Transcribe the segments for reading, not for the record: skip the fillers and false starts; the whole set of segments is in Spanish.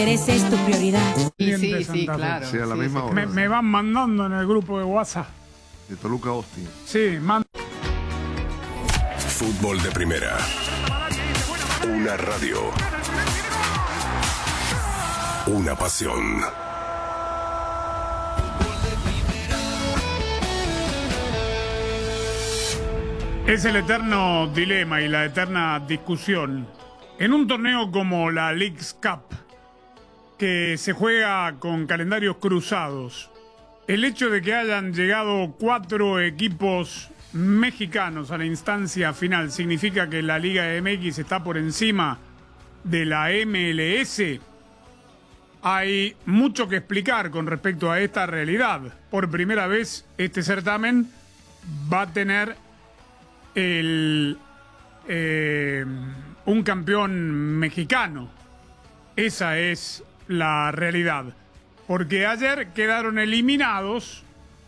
Esa es tu prioridad. Sí, claro. Sí, a la misma hora. Me van mandando en el grupo de WhatsApp. De Toluca a Austin. Sí, Fútbol de Primera. Una radio. Una pasión. Es el eterno dilema y la eterna discusión. En un torneo como la Leagues Cup, que se juega con calendarios cruzados, el hecho de que hayan llegado 4 equipos mexicanos a la instancia final significa que la Liga MX está por encima de la MLS. Hay mucho que explicar con respecto a esta realidad. Por primera vez, este certamen va a tener un campeón mexicano. Esa es la realidad. Porque ayer quedaron eliminados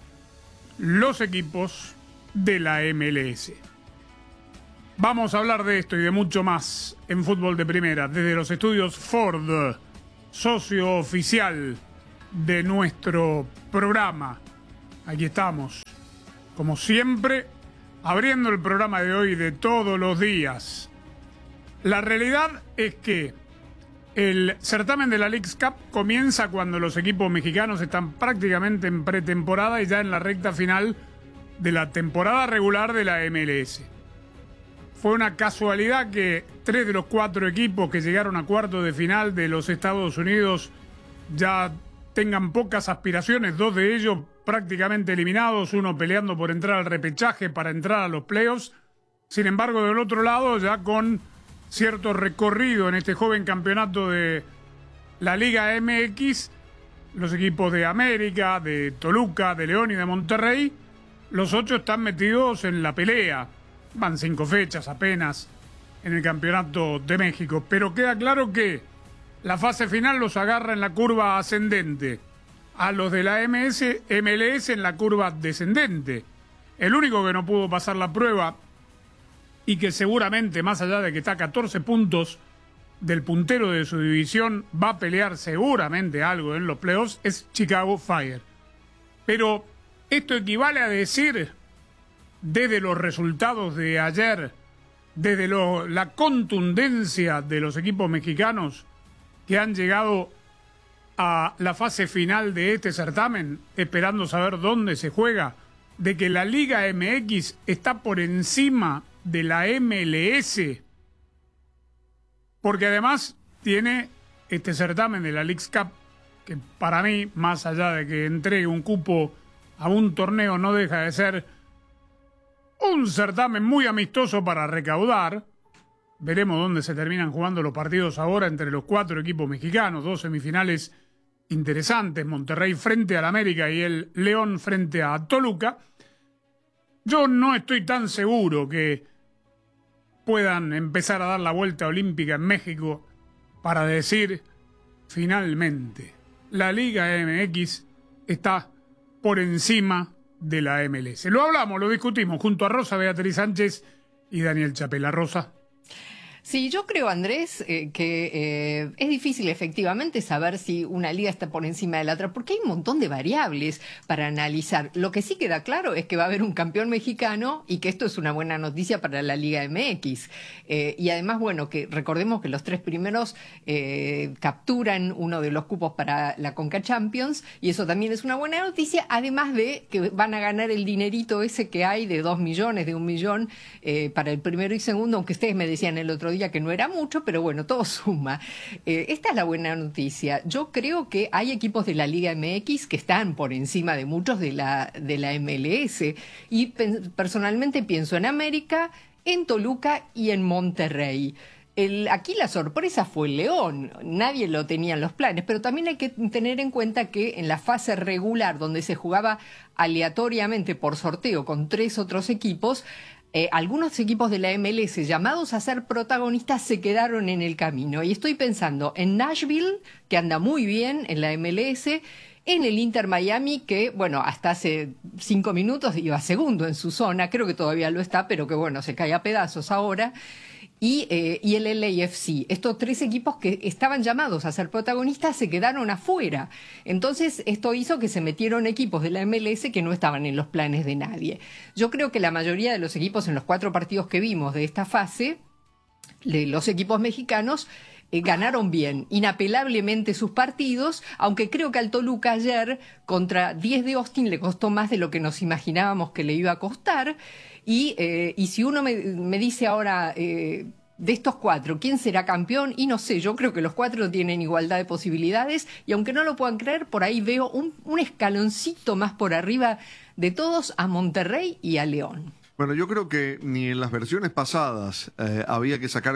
los equipos de la MLS. Vamos a hablar de esto y de mucho más en Fútbol de Primera, desde los estudios Ford, socio oficial de nuestro programa. Aquí estamos, como siempre, abriendo el programa de hoy de todos los días. La realidad es que el certamen de la Leagues Cup comienza cuando los equipos mexicanos están prácticamente en pretemporada y ya en la recta final de la temporada regular de la MLS. Fue una casualidad que 3 de los 4 equipos que llegaron a cuartos de final de los Estados Unidos ya tengan pocas aspiraciones, 2 de ellos prácticamente eliminados, uno peleando por entrar al repechaje para entrar a los playoffs. Sin embargo, del otro lado, ya con cierto recorrido en este joven campeonato de la Liga MX, los equipos de América, de Toluca, de León y de Monterrey, los 8 están metidos en la pelea. Van 5 fechas apenas en el Campeonato de México, pero queda claro que la fase final los agarra en la curva ascendente, a los de la MLS en la curva descendente. El único que no pudo pasar la prueba y que seguramente, más allá de que está a 14 puntos del puntero de su división, va a pelear seguramente algo en los playoffs, es Chicago Fire. Pero esto equivale a decir, desde los resultados de ayer, desde la contundencia de los equipos mexicanos que han llegado a la fase final de este certamen, esperando saber dónde se juega, de que la Liga MX está por encima de la MLS, porque además tiene este certamen de la Leagues Cup, que para mí, más allá de que entregue un cupo a un torneo, no deja de ser un certamen muy amistoso para recaudar. Veremos dónde se terminan jugando los partidos ahora entre los 4 equipos mexicanos, 2 semifinales interesantes, Monterrey frente al América y el León frente a Toluca. Yo no estoy tan seguro que puedan empezar a dar la vuelta olímpica en México para decir, finalmente, la Liga MX está por encima de la MLS. Lo hablamos, lo discutimos junto a Rosa Beatriz Sánchez y Daniel Chapela. Rosa. Sí, yo creo, Andrés, que es difícil efectivamente saber si una liga está por encima de la otra, porque hay un montón de variables para analizar. Lo que sí queda claro es que va a haber un campeón mexicano y que esto es una buena noticia para la Liga MX. Y además, bueno, que recordemos que los 3 primeros capturan uno de los cupos para la Conca Champions, y eso también es una buena noticia, además de que van a ganar el dinerito ese que hay de 2 millones, de 1 millón para el primero y segundo, aunque ustedes me decían el otro día que no era mucho, pero bueno, todo suma. Esta es la buena noticia. Yo creo que hay equipos de la Liga MX que están por encima de muchos de la MLS, y personalmente pienso en América, en Toluca y en Monterrey. Aquí la sorpresa fue León, nadie lo tenía en los planes, pero también hay que tener en cuenta que en la fase regular, donde se jugaba aleatoriamente por sorteo con 3 otros equipos, algunos equipos de la MLS llamados a ser protagonistas se quedaron en el camino. Y estoy pensando en Nashville, que anda muy bien en la MLS, en el Inter Miami, que, bueno, hasta hace 5 minutos iba segundo en su zona, creo que todavía lo está, pero que, bueno, se cae a pedazos ahora. y el LAFC. Estos 3 equipos que estaban llamados a ser protagonistas se quedaron afuera. Entonces, esto hizo que se metieron equipos de la MLS que no estaban en los planes de nadie. Yo creo que la mayoría de los equipos en los 4 partidos que vimos de esta fase, los equipos mexicanos, ganaron bien, inapelablemente sus partidos, aunque creo que al Toluca ayer contra 10 de Austin le costó más de lo que nos imaginábamos que le iba a costar. Y si uno me dice ahora, de estos 4, ¿quién será campeón? Y no sé, yo creo que los 4 tienen igualdad de posibilidades, y aunque no lo puedan creer, por ahí veo un escaloncito más por arriba de todos a Monterrey y a León. Bueno, yo creo que ni en las versiones pasadas había que sacar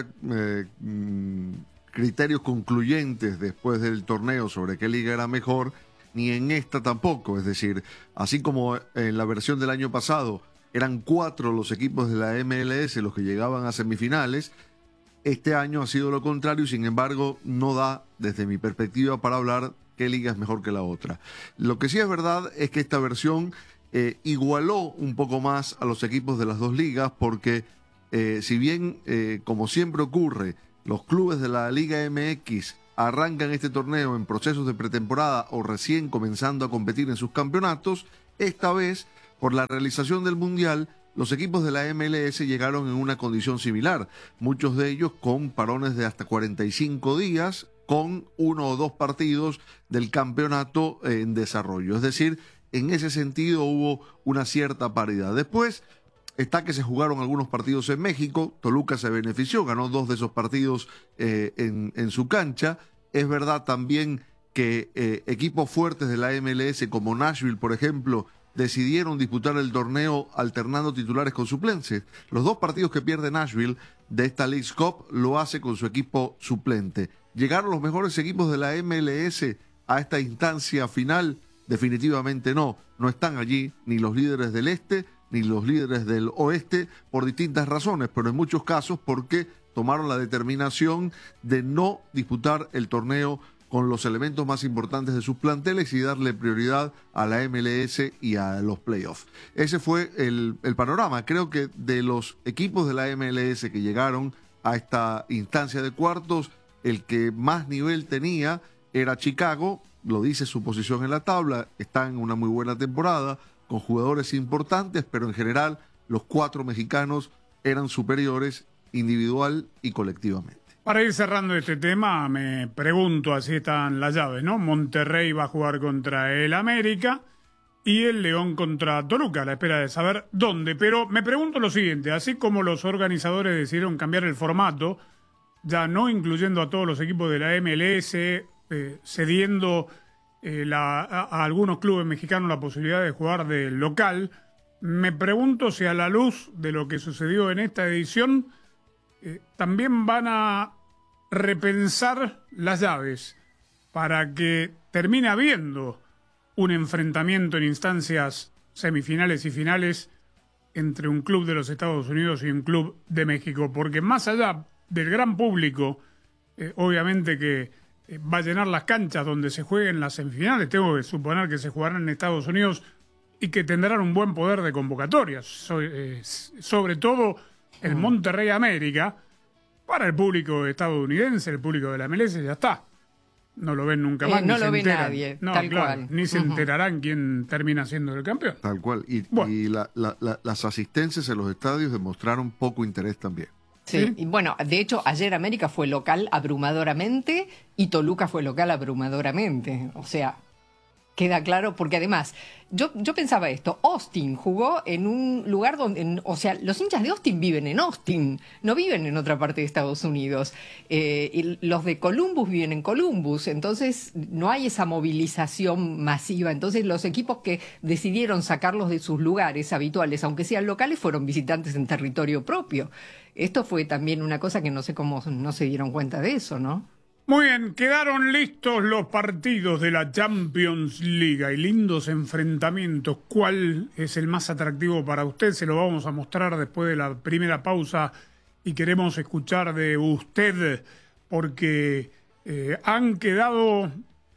criterios concluyentes después del torneo sobre qué liga era mejor, ni en esta tampoco. Es decir, así como en la versión del año pasado eran 4 los equipos de la MLS los que llegaban a semifinales, este año ha sido lo contrario y sin embargo no da, desde mi perspectiva, para hablar qué liga es mejor que la otra. Lo que sí es verdad es que esta versión igualó un poco más a los equipos de las 2 ligas porque si bien, como siempre ocurre, los clubes de la Liga MX arrancan este torneo en procesos de pretemporada o recién comenzando a competir en sus campeonatos, esta vez, por la realización del Mundial, los equipos de la MLS llegaron en una condición similar, muchos de ellos con parones de hasta 45 días, con 1 o 2 partidos del campeonato en desarrollo. Es decir, en ese sentido hubo una cierta paridad. Después está que se jugaron algunos partidos en México, Toluca se benefició, ganó 2 de esos partidos en su cancha. Es verdad también que equipos fuertes de la MLS como Nashville, por ejemplo, decidieron disputar el torneo alternando titulares con suplentes. Los 2 partidos que pierde Nashville de esta Leagues Cup lo hace con su equipo suplente. ¿Llegaron los mejores equipos de la MLS a esta instancia final? Definitivamente no. No están allí ni los líderes del este ni los líderes del oeste por distintas razones, pero en muchos casos porque tomaron la determinación de no disputar el torneo con los elementos más importantes de sus planteles y darle prioridad a la MLS y a los playoffs. Ese fue el panorama. Creo que de los equipos de la MLS que llegaron a esta instancia de cuartos, el que más nivel tenía era Chicago, lo dice su posición en la tabla, está en una muy buena temporada, con jugadores importantes, pero en general los 4 mexicanos eran superiores individual y colectivamente. Para ir cerrando este tema, me pregunto, así están las llaves, ¿no? Monterrey va a jugar contra el América y el León contra Toluca, a la espera de saber dónde. Pero me pregunto lo siguiente, así como los organizadores decidieron cambiar el formato, ya no incluyendo a todos los equipos de la MLS, cediendo a algunos clubes mexicanos la posibilidad de jugar de local, me pregunto si a la luz de lo que sucedió en esta edición, también van a repensar las llaves para que termine habiendo un enfrentamiento en instancias semifinales y finales entre un club de los Estados Unidos y un club de México, porque más allá del gran público, obviamente que va a llenar las canchas donde se jueguen las semifinales, tengo que suponer que se jugarán en Estados Unidos y que tendrán un buen poder de convocatorias, sobre todo el Monterrey América. Para el público estadounidense, el público de la MLS, ya está. No lo ven nunca más. No lo ve nadie, no, tal claro, cual. Ni se enterarán quién termina siendo el campeón. Tal cual. Y las asistencias en los estadios demostraron poco interés también. Sí, y bueno, de hecho, ayer América fue local abrumadoramente y Toluca fue local abrumadoramente. O sea, queda claro, porque además, yo pensaba esto, Austin jugó en un lugar donde, o sea, los hinchas de Austin viven en Austin, no viven en otra parte de Estados Unidos. Y los de Columbus viven en Columbus, entonces no hay esa movilización masiva. Entonces los equipos que decidieron sacarlos de sus lugares habituales, aunque sean locales, fueron visitantes en territorio propio. Esto fue también una cosa que no sé cómo no se dieron cuenta de eso, ¿no? Muy bien, quedaron listos los partidos de la Champions League. Hay lindos enfrentamientos. ¿Cuál es el más atractivo para usted? Se lo vamos a mostrar después de la primera pausa y queremos escuchar de usted porque han quedado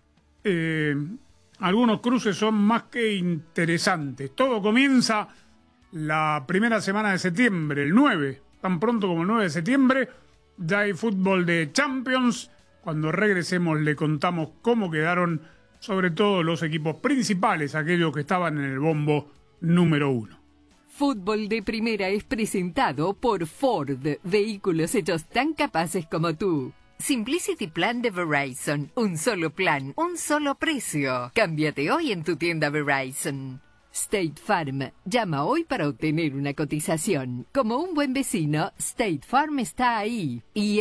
algunos cruces son más que interesantes. Todo comienza la primera semana de septiembre, el 9 tan pronto como el 9 de septiembre. Ya hay fútbol de Champions. Cuando regresemos le contamos cómo quedaron, sobre todo los equipos principales, aquellos que estaban en el bombo número 1. Fútbol de Primera es presentado por Ford, vehículos hechos tan capaces como tú. Simplicity Plan de Verizon, un solo plan, un solo precio. Cámbiate hoy en tu tienda Verizon. State Farm, llama hoy para obtener una cotización. Como un buen vecino, State Farm está ahí. Y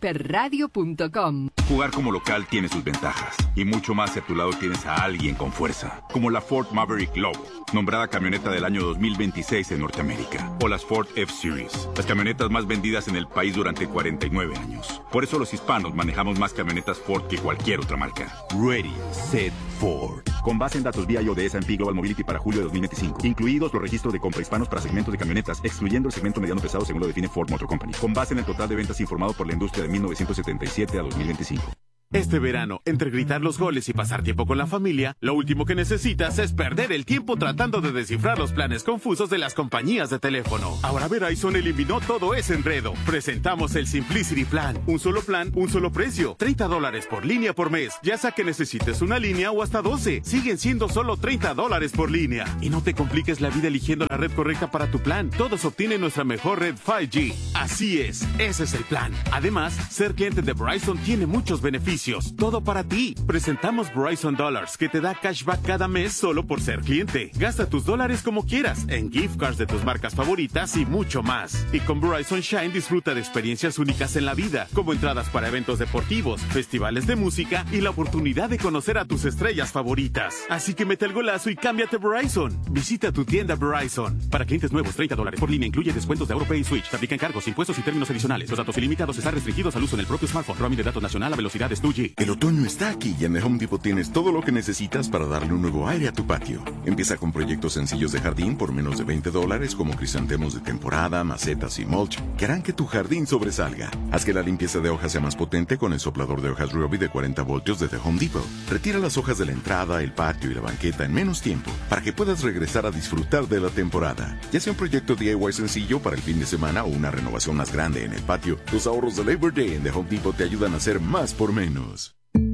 fdpradio.com. Jugar como local tiene sus ventajas. Y mucho más si a tu lado tienes a alguien con fuerza. Como la Ford Maverick Lobo, nombrada camioneta del año 2026 en Norteamérica. O las Ford F-Series, las camionetas más vendidas en el país durante 49 años. Por eso los hispanos manejamos más camionetas Ford que cualquier otra marca. Ready, Set, Ford. Con base en datos BIO de S&P Global Mobility para julio de 2025. Incluidos los registros de compra hispanos para segmentos de camionetas, excluyendo el segmento mediano pesado según lo define Ford Motor Company. Con base en el total de ventas informado por la industria de 1977 a 2025. Este verano, entre gritar los goles y pasar tiempo con la familia, lo último que necesitas es perder el tiempo tratando de descifrar los planes confusos de las compañías de teléfono. Ahora Verizon eliminó todo ese enredo. Presentamos el Simplicity Plan. Un solo plan, un solo precio. $30 por línea por mes. Ya sea que necesites una línea o hasta 12. Siguen siendo solo $30 por línea. Y no te compliques la vida eligiendo la red correcta para tu plan. Todos obtienen nuestra mejor red 5G. Así es, ese es el plan. Además, ser cliente de Verizon tiene muchos beneficios. Todo para ti. Presentamos Verizon Dollars, que te da cashback cada mes solo por ser cliente. Gasta tus dólares como quieras, en gift cards de tus marcas favoritas y mucho más. Y con Verizon Shine disfruta de experiencias únicas en la vida, como entradas para eventos deportivos, festivales de música y la oportunidad de conocer a tus estrellas favoritas. Así que mete el golazo y cámbiate Verizon. Visita tu tienda Verizon. Para clientes nuevos, $30 por línea, incluye descuentos de AutoPay y Switch. Se aplican cargos, impuestos y términos adicionales. Los datos ilimitados están restringidos al uso en el propio smartphone. Roaming de datos nacional a velocidades 2G. El otoño está aquí y en The Home Depot tienes todo lo que necesitas para darle un nuevo aire a tu patio. Empieza con proyectos sencillos de jardín por menos de $20, como crisantemos de temporada, macetas y mulch, que harán que tu jardín sobresalga. Haz que la limpieza de hojas sea más potente con el soplador de hojas Ryobi de 40 voltios de The Home Depot. Retira las hojas de la entrada, el patio y la banqueta en menos tiempo, para que puedas regresar a disfrutar de la temporada. Ya sea un proyecto DIY sencillo para el fin de semana o una renovación más grande en el patio, los ahorros de Labor Day en The Home Depot te ayudan a hacer más por menos.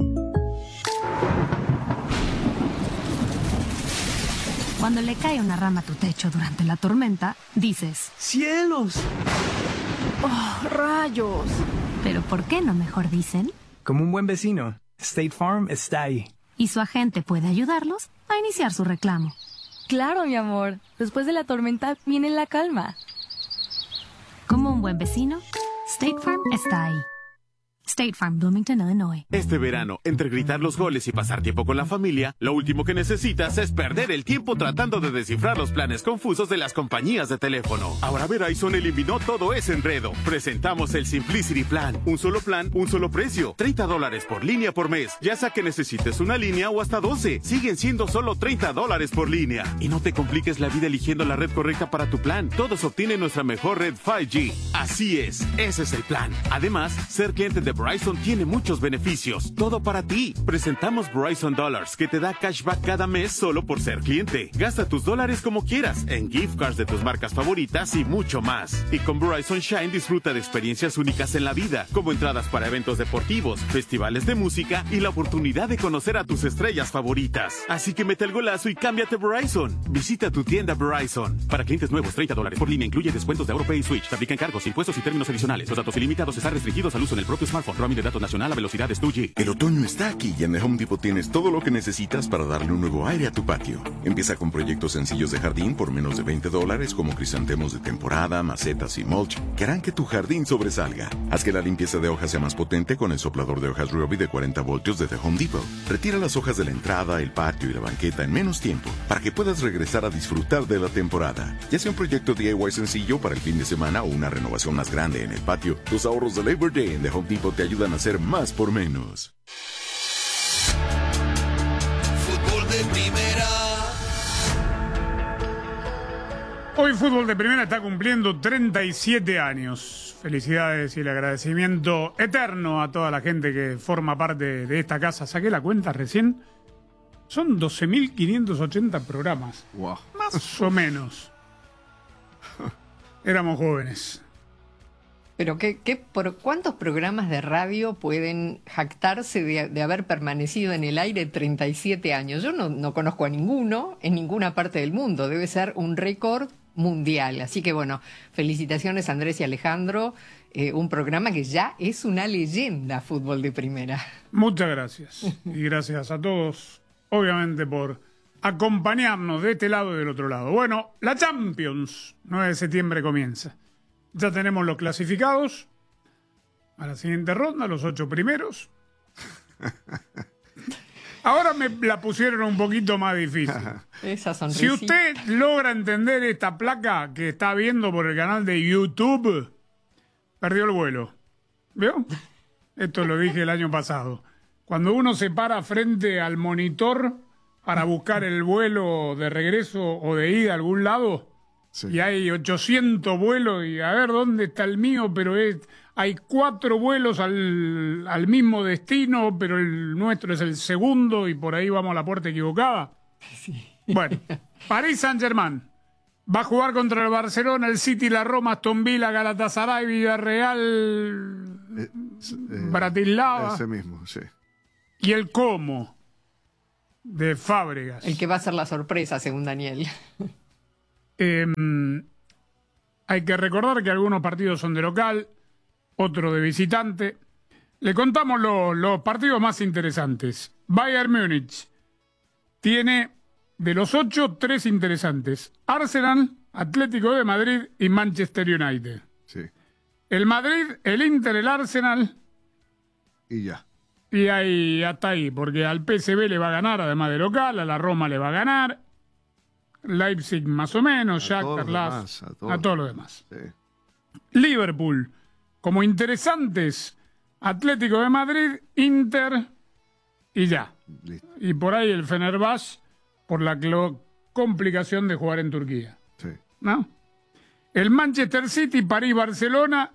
Cuando le cae una rama a tu techo durante la tormenta, dices: ¡Cielos! ¡Oh, rayos! ¿Pero por qué no mejor dicen? Como un buen vecino, State Farm está ahí. Y su agente puede ayudarlos a iniciar su reclamo. Claro, mi amor. Después de la tormenta viene la calma. Como un buen vecino, State Farm está ahí. State Farm, Bloomington, Illinois. Este verano, entre gritar los goles y pasar tiempo con la familia, lo último que necesitas es perder el tiempo tratando de descifrar los planes confusos de las compañías de teléfono. Ahora Verizon eliminó todo ese enredo. Presentamos el Simplicity Plan. Un solo plan, un solo precio. $30 por línea por mes. Ya sea que necesites una línea o hasta 12. Siguen siendo solo $30 por línea. Y no te compliques la vida eligiendo la red correcta para tu plan. Todos obtienen nuestra mejor red 5G. Así es, ese es el plan. Además, ser cliente de Verizon tiene muchos beneficios. Todo para ti. Presentamos Verizon Dollars, que te da cashback cada mes solo por ser cliente. Gasta tus dólares como quieras, en gift cards de tus marcas favoritas y mucho más. Y con Verizon Shine disfruta de experiencias únicas en la vida, como entradas para eventos deportivos, festivales de música y la oportunidad de conocer a tus estrellas favoritas. Así que mete el golazo y cámbiate Verizon. Visita tu tienda Verizon. Para clientes nuevos, $30 por línea, incluye descuentos de AutoPay y Switch. Se aplican cargos, impuestos y términos adicionales. Los datos ilimitados están restringidos al uso en el propio smartphone. Roaming de datos nacional a velocidades 2G. El otoño está aquí y en The Home Depot tienes todo lo que necesitas para darle un nuevo aire a tu patio. Empieza con proyectos sencillos de jardín por menos de $20, como crisantemos de temporada, macetas y mulch, que harán que tu jardín sobresalga. Haz que la limpieza de hojas sea más potente con el soplador de hojas Ryobi de 40 voltios de The Home Depot. Retira las hojas de la entrada, el patio y la banqueta en menos tiempo, para que puedas regresar a disfrutar de la temporada. Ya sea un proyecto DIY sencillo para el fin de semana o una renovación más grande en el patio, los ahorros de Labor Day en The Home Depot te ayudan a hacer más por menos. Fútbol de primera. Hoy Fútbol de Primera está cumpliendo 37 años. Felicidades y el agradecimiento eterno a toda la gente que forma parte de esta casa. Saqué la cuenta recién. Son 12.580 programas. Wow. Más o menos. Éramos jóvenes. Pero ¿por cuántos programas de radio pueden jactarse de haber permanecido en el aire 37 años? Yo no conozco a ninguno en ninguna parte del mundo. Debe ser un récord mundial. Así que bueno, felicitaciones Andrés y Alejandro. Un programa que ya es una leyenda, Fútbol de Primera. Muchas gracias. Y gracias a todos, obviamente, por acompañarnos de este lado y del otro lado. Bueno, la Champions, 9 de septiembre comienza. Ya tenemos los clasificados a la siguiente ronda, los 8 primeros. Ahora me la pusieron un poquito más difícil. Esa sonrisita. Si usted logra entender esta placa que está viendo por el canal de YouTube, perdió el vuelo. ¿Vio? Esto lo dije el año pasado. Cuando uno se para frente al monitor para buscar el vuelo de regreso o de ida a algún lado, sí, y hay 800 vuelos y a ver dónde está el mío, pero hay 4 vuelos al mismo destino, pero el nuestro es el segundo y por ahí vamos a la puerta equivocada. Sí. Bueno, Paris Saint-Germain va a jugar contra el Barcelona, el City, la Roma, Aston Villa, Galatasaray, Villarreal, Bratislava. Ese mismo, sí. Y el Como de Fábregas. El que va a ser la sorpresa, según Daniel. Hay que recordar que algunos partidos son de local, otros de visitante. Le contamos los partidos más interesantes. Bayern Múnich tiene de los 8, 3 interesantes. Arsenal, Atlético de Madrid y Manchester United. Sí. El Madrid, el Inter, el Arsenal. Y ya. Y ahí, hasta ahí, porque al PSV le va a ganar, además de local, a la Roma le va a ganar. Leipzig más o menos, Shakhtar, a todos los demás. Sí. Liverpool, como interesantes, Atlético de Madrid, Inter y ya. Listo. Y por ahí el Fenerbahce por la complicación de jugar en Turquía. Sí. ¿No? El Manchester City, París, Barcelona.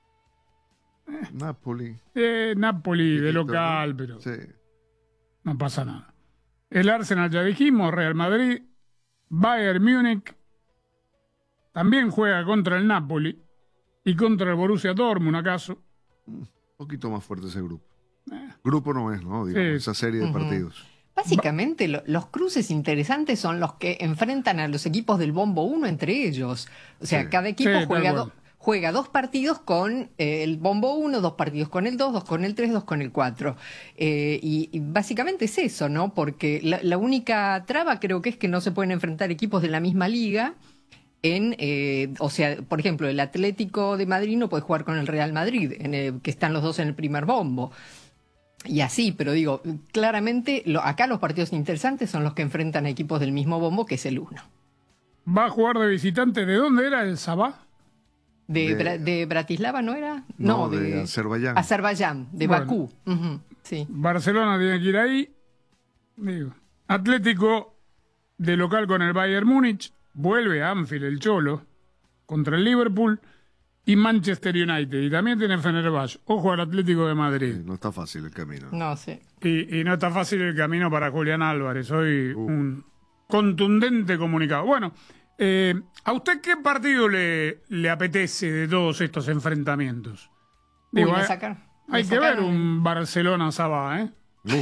Napoli. Napoli de local, ¿no? Pero sí, no pasa nada. El Arsenal ya dijimos, Real Madrid, Bayern Múnich también juega contra el Napoli y contra el Borussia Dortmund, ¿acaso? Un poquito más fuerte ese grupo. Grupo no es, ¿no? Digamos, sí, esa serie de partidos. Básicamente, los cruces interesantes son los que enfrentan a los equipos del Bombo 1 entre ellos. O sea, sí, cada equipo juega 2 partidos con el Bombo 1, 2 partidos con el 2, 2 con el 3, 2 con el 4. Y básicamente es eso, ¿no? Porque la única traba creo que es que no se pueden enfrentar equipos de la misma liga. O sea, por ejemplo, el Atlético de Madrid no puede jugar con el Real Madrid, que están los dos en el primer bombo. Y así, pero digo, claramente acá los partidos interesantes son los que enfrentan a equipos del mismo bombo, que es el 1. ¿Va a jugar de visitante? ¿De dónde era el Sabah? De Bratislava, ¿no era? No, de Azerbaiyán. Azerbaiyán, de Bakú. Sí. Barcelona tiene que ir ahí. Digo, Atlético de local con el Bayern Múnich. Vuelve a Anfield el Cholo contra el Liverpool. Y Manchester United. Y también tiene Fenerbahce. Ojo al Atlético de Madrid. Sí, no está fácil el camino. No sé. Y no está fácil el camino para Julián Álvarez. Hoy un contundente comunicado. Bueno, ¿a usted qué partido le apetece de todos estos enfrentamientos? Digo, hay que ver un Barcelona-Sabah, ¿eh?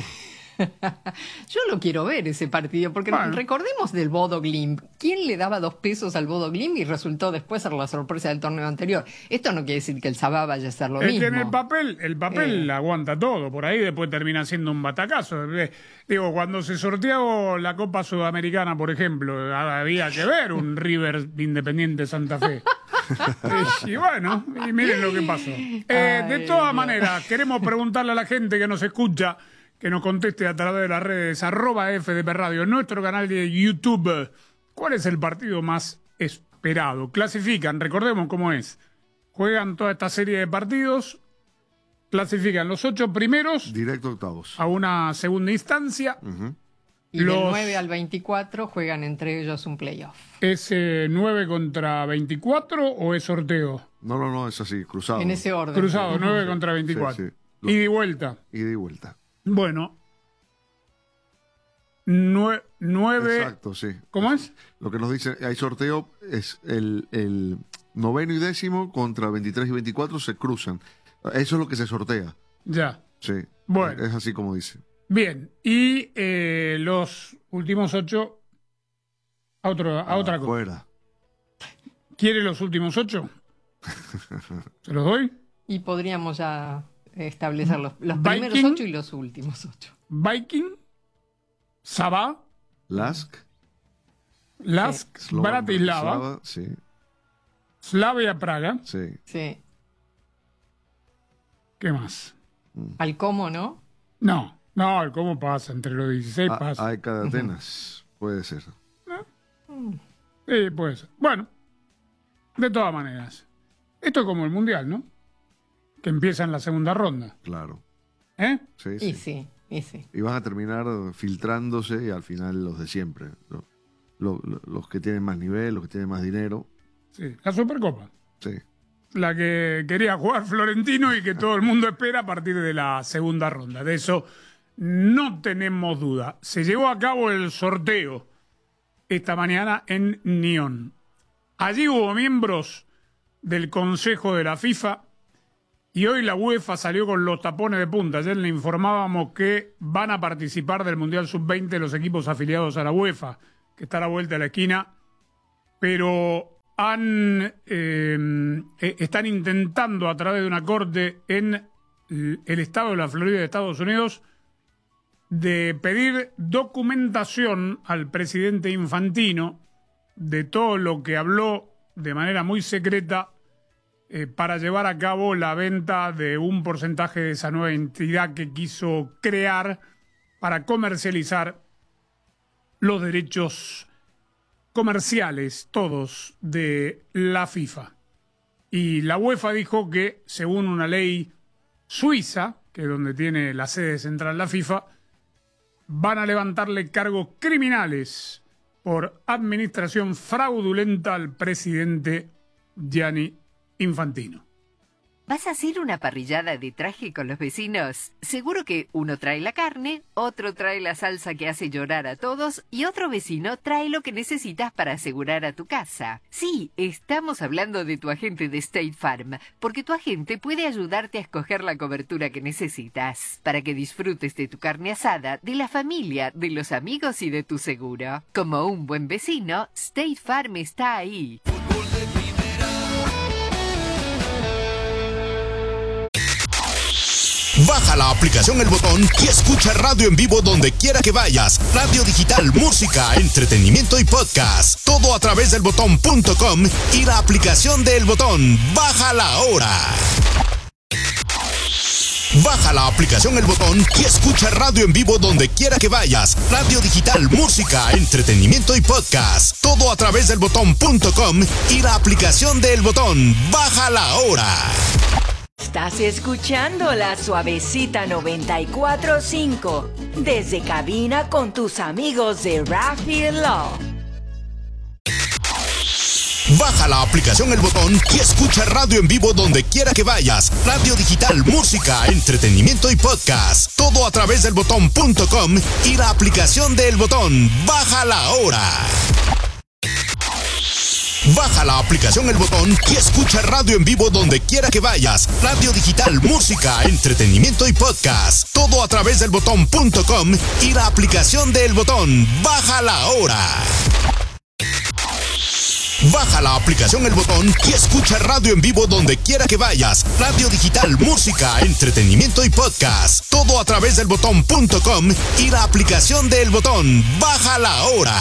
Yo lo quiero ver ese partido, porque recordemos del Bodo Glimt. ¿Quién le daba 2 pesos al Bodo Glimt y resultó después ser la sorpresa del torneo anterior? Esto no quiere decir que el Sabah vaya a ser lo mismo. Es que en el papel aguanta todo, por ahí después termina siendo un batacazo. Digo, cuando se sorteó la Copa Sudamericana, por ejemplo, había que ver un River Independiente Santa Fe. Y bueno, y miren lo que pasó. De todas maneras, queremos preguntarle a la gente que nos escucha, que nos conteste a través de las redes @FDP Radio, en nuestro canal de YouTube. ¿Cuál es el partido más esperado? Clasifican, recordemos cómo es. Juegan toda esta serie de partidos, clasifican los 8 primeros. Directo octavos. A una segunda instancia. Y del 9 al 24 juegan entre ellos un playoff. ¿Es 9 contra 24 o es sorteo? No, es así, cruzado. En ese orden. Cruzado, 9 contra 24. Sí. Ida y vuelta. Ida y vuelta. Bueno. 9. Exacto, sí. ¿Cómo es? Lo que nos dice, hay sorteo, es noveno y décimo contra 23 y 24 se cruzan. Eso es lo que se sortea. Ya. Sí. Bueno. Es así como dice. Bien. Y los últimos 8 a otra cosa. Fuera. ¿Quiere los últimos 8? ¿Se los doy? Y podríamos ya establecer los Viking, primeros 8 y los últimos 8. Viking, Sabah, Lask, Sí. Bratislava, sí. Slavia Praga. Sí. Sí. ¿Qué más? Al cómo, ¿no? No, el cómo pasa, entre los 16 pasa. AEK de Atenas, puede ser. Sí, puede ser. Bueno, de todas maneras, esto es como el Mundial, ¿no? Que empieza en la segunda ronda. Claro. ¿Eh? Sí, Y sí. sí. Y van a terminar filtrándose y al final los de siempre. Los que tienen más nivel, los que tienen más dinero. Sí, la Supercopa. Sí. La que quería jugar Florentino y que todo el mundo espera a partir de la segunda ronda. De eso no tenemos duda. Se llevó a cabo el sorteo esta mañana en Nyon. Allí hubo miembros del Consejo de la FIFA y hoy la UEFA salió con los tapones de punta. Ayer le informábamos que van a participar del Mundial Sub-20 los equipos afiliados a la UEFA, que está a la vuelta de la esquina, pero están intentando a través de una corte en el estado de la Florida de Estados Unidos de pedir documentación al presidente Infantino de todo lo que habló de manera muy secreta para llevar a cabo la venta de un porcentaje de esa nueva entidad que quiso crear para comercializar los derechos comerciales, todos, de la FIFA. Y la UEFA dijo que, según una ley suiza, que es donde tiene la sede central la FIFA, van a levantarle cargos criminales por administración fraudulenta al presidente Gianni Infantino. ¿Vas a hacer una parrillada de traje con los vecinos? Seguro que uno trae la carne, otro trae la salsa que hace llorar a todos y otro vecino trae lo que necesitas para asegurar a tu casa. Sí, estamos hablando de tu agente de State Farm, porque tu agente puede ayudarte a escoger la cobertura que necesitas para que disfrutes de tu carne asada, de la familia, de los amigos y de tu seguro. Como un buen vecino, State Farm está ahí. Baja la aplicación El Botón y escucha radio en vivo donde quiera que vayas. Radio digital, música, entretenimiento y podcast. Todo a través del botón.com y la aplicación de El Botón. Bájala ahora. Baja la aplicación El Botón y escucha radio en vivo donde quiera que vayas. Radio digital, música, entretenimiento y podcast. Todo a través del botón.com y la aplicación de El Botón. Bájala ahora. Estás escuchando La Suavecita 94.5 desde cabina con tus amigos de Rafi Law. Baja la aplicación El Botón y escucha radio en vivo donde quiera que vayas. Radio digital, música, entretenimiento y podcast. Todo a través del botón.com y la aplicación de El Botón. Bájala ahora. Baja la aplicación El Botón y escucha radio en vivo donde quiera que vayas. Radio digital, música, entretenimiento y podcast. Todo a través del botón.com y la aplicación de El Botón. Bájala ahora. Baja la aplicación El Botón y escucha radio en vivo donde quiera que vayas. Radio digital, música, entretenimiento y podcast. Todo a través del botón.com y la aplicación de El Botón. Bájala ahora.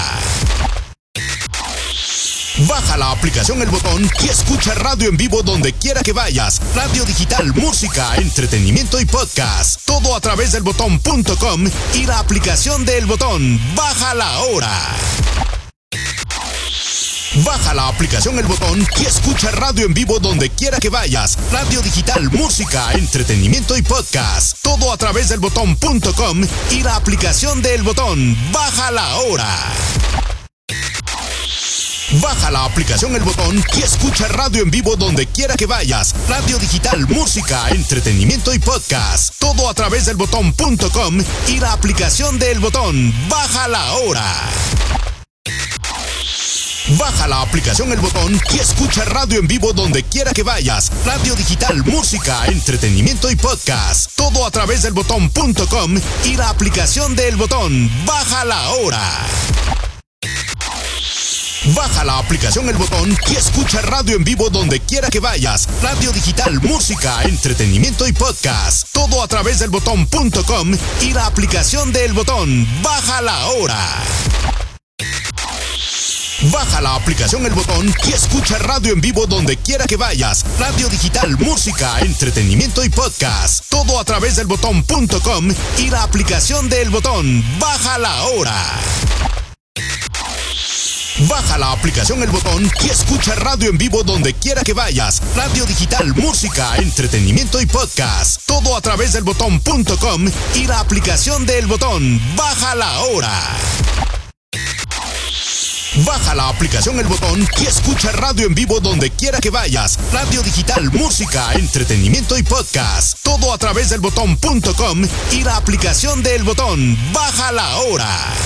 Baja la aplicación El Botón y escucha radio en vivo donde quiera que vayas. Radio digital, música, entretenimiento y podcast. Todo a través del botón.com y la aplicación de El Botón. Bájala ahora. Baja la aplicación El Botón y escucha radio en vivo donde quiera que vayas. Radio digital, música, entretenimiento y podcast. Todo a través del botón.com y la aplicación de El Botón. Bájala ahora. Baja la aplicación El Botón y escucha radio en vivo donde quiera que vayas. Radio digital, música, entretenimiento y podcast. Todo a través del botón.com y la aplicación de El Botón. Bájala ahora. Baja la aplicación El Botón y escucha radio en vivo donde quiera que vayas. Radio digital, música, entretenimiento y podcast. Todo a través del botón.com y la aplicación de El Botón. Bájala ahora. Baja la aplicación El Botón y escucha radio en vivo donde quiera que vayas. Radio digital, música, entretenimiento y podcast. Todo a través del botón.com y la aplicación de El Botón. Bájala ahora. Baja la aplicación El Botón y escucha radio en vivo donde quiera que vayas. Radio digital, música, entretenimiento y podcast. Todo a través del botón.com y la aplicación de El Botón. Bájala ahora. Baja la aplicación El Botón y escucha radio en vivo donde quiera que vayas. Radio digital, música, entretenimiento y podcast. Todo a través del botón.com y la aplicación de El Botón. Bájala ahora. Baja la aplicación El Botón y escucha radio en vivo donde quiera que vayas. Radio digital, música, entretenimiento y podcast. Todo a través del botón.com y la aplicación de El Botón. Bájala ahora.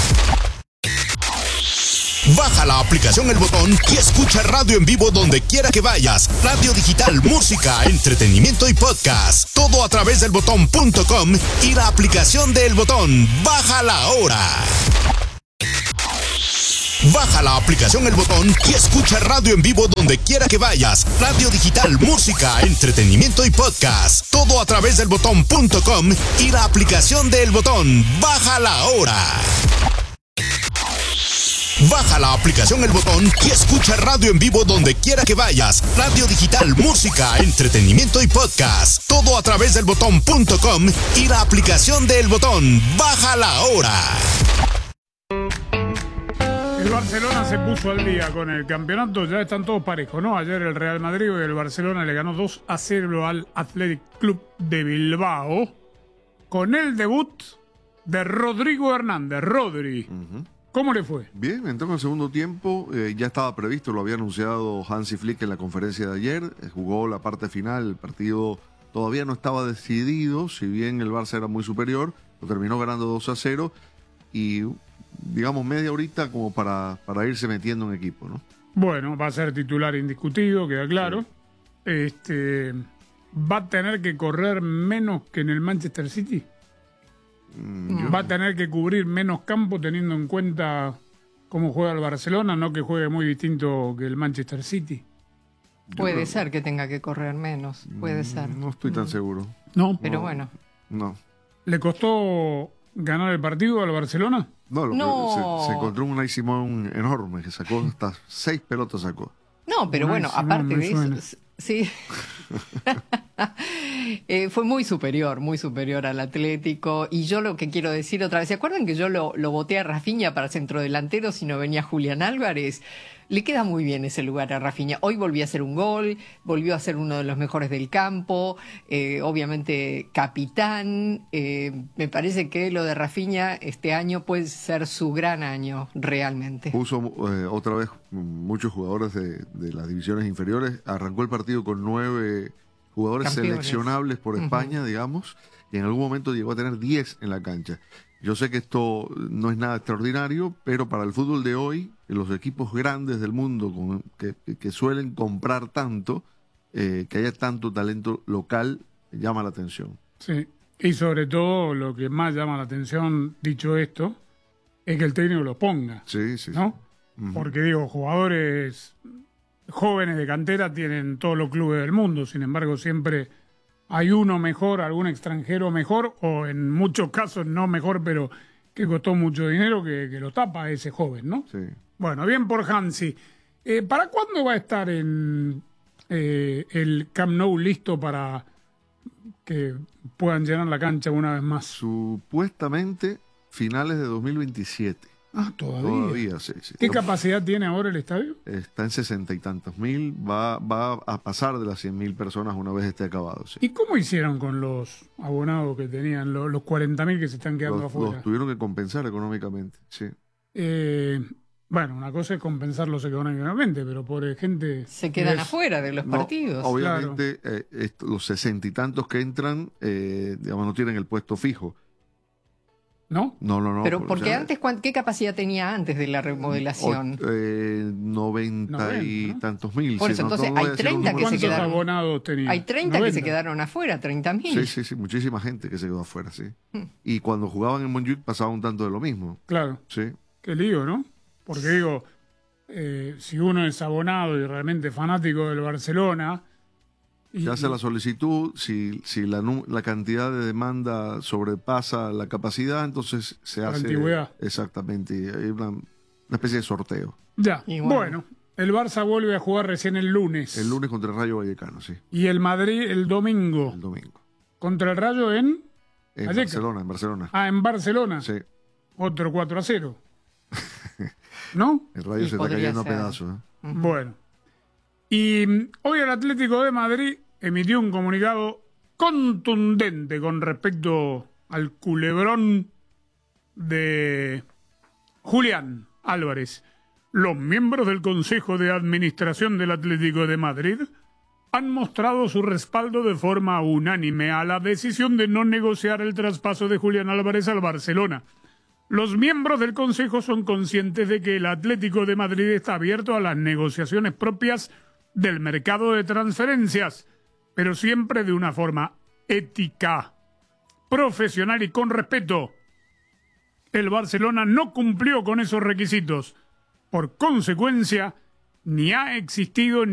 Baja la aplicación El Botón y escucha radio en vivo donde quiera que vayas. Radio digital, música, entretenimiento y podcast. Todo a través del botón.com y la aplicación de El Botón. Bájala ahora. Baja la aplicación El Botón y escucha radio en vivo donde quiera que vayas. Radio digital, música, entretenimiento y podcast. Todo a través del botón.com y la aplicación de El Botón. Bájala ahora. Baja la aplicación El Botón y escucha radio en vivo donde quiera que vayas. Radio digital, música, entretenimiento y podcast. Todo a través del botón.com y la aplicación de El Botón. Bájala ahora. El Barcelona se puso al día con el campeonato, ya están todos parejos, ¿no? Ayer el Real Madrid y el Barcelona le ganó 2-0 al Athletic Club de Bilbao con el debut de Rodrigo Hernández, Rodri. ¿Cómo le fue? Bien, entró en el segundo tiempo, ya estaba previsto, lo había anunciado Hansi Flick en la conferencia de ayer, jugó la parte final, el partido todavía no estaba decidido, si bien el Barça era muy superior, lo terminó ganando 2-0 y digamos media horita como para irse metiendo en equipo, ¿no? Bueno, va a ser titular indiscutido, queda claro. Sí. ¿Va a tener que correr menos que en el Manchester City? ¿Va a tener que cubrir menos campo teniendo en cuenta cómo juega el Barcelona, no que juegue muy distinto que el Manchester City? Puede ser que tenga que correr menos, puede ser. No estoy tan seguro. ¿No? Pero bueno. No. ¿Le costó ganar el partido al Barcelona? No, se encontró un Unai Simón enorme que sacó hasta 6 pelotas sacó. No, pero bueno, aparte de eso, sí. Fue muy superior al Atlético. Y yo lo que quiero decir otra vez, ¿se acuerdan que yo lo voté a Rafinha para centrodelantero si no venía Julián Álvarez? Le queda muy bien ese lugar a Rafinha. Hoy volvió a hacer un gol, volvió a ser uno de los mejores del campo, obviamente capitán. Me parece que lo de Rafinha este año puede ser su gran año, realmente. Puso otra vez muchos jugadores de las divisiones inferiores. Arrancó el partido con 9 jugadores seleccionables por España, digamos, y en algún momento llegó a tener 10 en la cancha. Yo sé que esto no es nada extraordinario, pero para el fútbol de hoy, los equipos grandes del mundo que suelen comprar tanto, que haya tanto talento local, llama la atención. Sí, y sobre todo lo que más llama la atención, dicho esto, es que el técnico lo ponga. Sí. ¿No? Porque digo, jugadores jóvenes de cantera tienen todos los clubes del mundo, sin embargo siempre hay uno mejor, algún extranjero mejor, o en muchos casos no mejor, pero que costó mucho dinero, que lo tapa a ese joven, ¿no? Sí. Bueno, bien por Hansi. ¿Para cuándo va a estar en el Camp Nou listo para que puedan llenar la cancha una vez más? Supuestamente finales de 2027. Ah, todavía. Todavía, sí. ¿Qué capacidad tiene ahora el estadio? Está en 60 y tantos mil, va a pasar de las 100.000 personas una vez esté acabado. Sí. ¿Y cómo hicieron con los abonados que tenían, los 40.000 que se están quedando afuera? Los tuvieron que compensar económicamente, sí. Bueno, una cosa es compensarlos económicamente, pero por gente... Se quedan afuera de los partidos. Obviamente, claro. Los 60 y tantos que entran, digamos, no tienen el puesto fijo. ¿No? No. Pero porque antes, ¿qué capacidad tenía antes de la remodelación? 90 y tantos mil. Por eso, entonces hay 30 que se quedaron. Abonados tenía? Hay 30 90. que se quedaron afuera, 30.000. Sí, muchísima gente que se quedó afuera, sí. Y cuando jugaban en Montjuic pasaba un tanto de lo mismo. Claro. Sí. Qué lío, ¿no? Porque digo, si uno es abonado y realmente fanático del Barcelona... Se hace la solicitud, si la cantidad de demanda sobrepasa la capacidad, entonces se hace... antigüedad. Exactamente, hay una especie de sorteo. Ya, bueno, el Barça vuelve a jugar recién el lunes. El lunes contra el Rayo Vallecano, sí. Y el Madrid el domingo. El domingo. Contra el Rayo en Barcelona, en Barcelona. Ah, en Barcelona. Sí. Otro 4-0. ¿No? El Rayo se está cayendo a pedazos. Bueno. Y hoy el Atlético de Madrid emitió un comunicado contundente con respecto al culebrón de Julián Álvarez. Los miembros del Consejo de Administración del Atlético de Madrid han mostrado su respaldo de forma unánime a la decisión de no negociar el traspaso de Julián Álvarez al Barcelona. Los miembros del Consejo son conscientes de que el Atlético de Madrid está abierto a las negociaciones propias del mercado de transferencias, pero siempre de una forma ética, profesional y con respeto. El Barcelona no cumplió con esos requisitos. Por consecuencia, ni ha existido